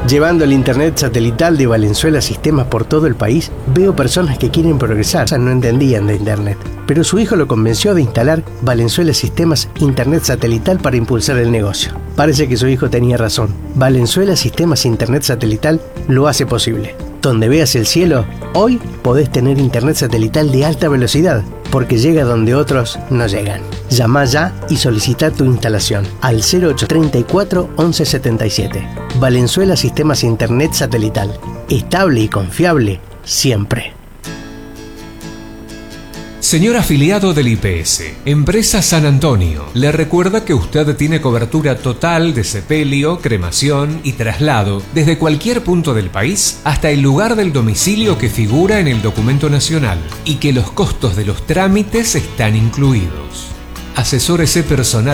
Llevando el internet satelital de Valenzuela Sistemas por todo el país, veo personas que quieren progresar. No entendían de internet, pero su hijo lo convenció de instalar Valenzuela Sistemas Internet Satelital para impulsar el negocio. Parece que su hijo tenía razón. Valenzuela Sistemas Internet Satelital lo hace posible. Donde veas el cielo, hoy podés tener internet satelital de alta velocidad, porque llega donde otros no llegan. Llama ya y solicita tu instalación al 0834 1177. Valenzuela Sistemas Internet Satelital. Estable y confiable siempre. Señor afiliado del IPS, Empresa San Antonio, le recuerda que usted tiene cobertura total de sepelio, cremación y traslado desde cualquier punto del país hasta el lugar del domicilio que figura en el documento nacional y que los costos de los trámites están incluidos. Asesórese personal